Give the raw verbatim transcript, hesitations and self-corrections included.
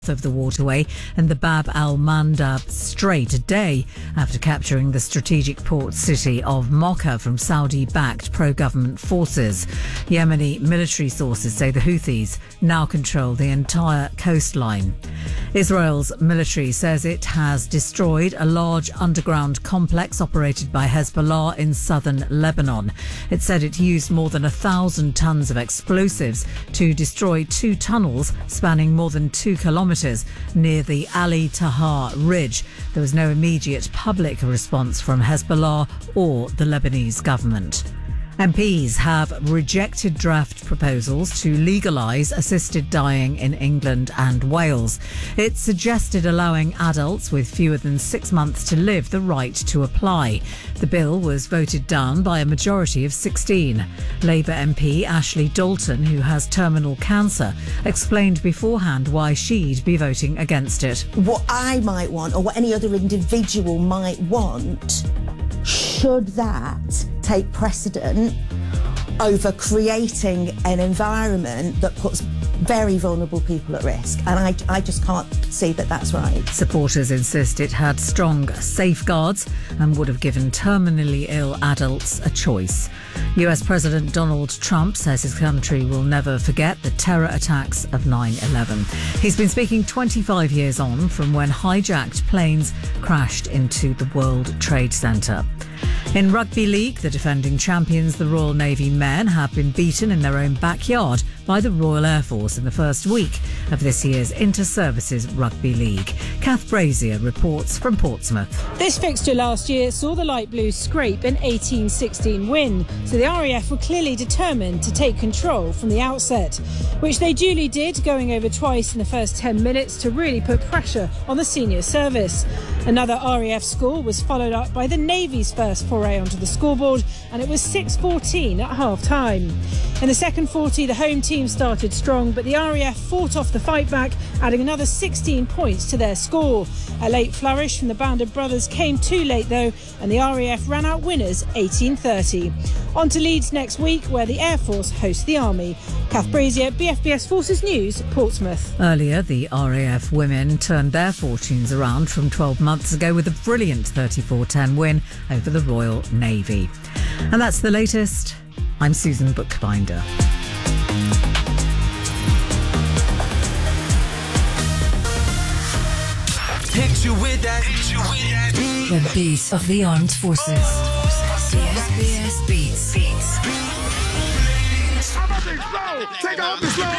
of the waterway and the Bab al-Mandab Strait a day after capturing the strategic port city of Mocha from Saudi-backed pro-government forces. Yemeni military sources say the Houthis now control the entire coastline. Israel's military says it has destroyed a large underground complex operated by Hezbollah in southern Lebanon. It said it used more than a thousand tons of explosives to destroy two tunnels spanning more than two kilometres near the Ali Tahar Ridge. There was no immediate public response from Hezbollah or the Lebanese government. M Ps have rejected draft proposals to legalise assisted dying in England and Wales. It suggested allowing adults with fewer than six months to live the right to apply. The bill was voted down by a majority of sixteen. Labour M P Ashley Dalton, who has terminal cancer, explained beforehand why she'd be voting against it. What I might want, or what any other individual might want, should that take precedent over creating an environment that puts very vulnerable people at risk? And I, I just can't see that that's right. Supporters insist it had strong safeguards and would have given terminally ill adults a choice. U S President Donald Trump says his country will never forget the terror attacks of nine eleven. He's been speaking twenty-five years on from when hijacked planes crashed into the World Trade Center. In Rugby League, the defending champions, the Royal Navy men, have been beaten in their own backyard by the Royal Air Force in the first week of this year's Inter-Services Rugby League. Kath Brazier reports from Portsmouth. This fixture last year saw the Light Blues scrape an eighteen sixteen win, so the R A F were clearly determined to take control from the outset, which they duly did, going over twice in the first ten minutes to really put pressure on the senior service. Another R A F score was followed up by the Navy's first foray onto the scoreboard, and it was six fourteen at half-time. In the second forty, the home team started strong, but the R A F fought off the fight back, adding another sixteen points to their score. A late flourish from the band of brothers came too late, though, and the R A F ran out winners eighteen thirty. On to Leeds next week, where the Air Force hosts the Army. Kath Brazier, B F B S Forces News, Portsmouth. Earlier, the R A F women turned their fortunes around from twelve months ago with a brilliant thirty-four ten win over the Royal Navy. And that's the latest. I'm Susan Bookbinder. Hit you with that, hit you with that beat. The beat of the armed forces. B S B S Beats. How about they slow? Take off the slow.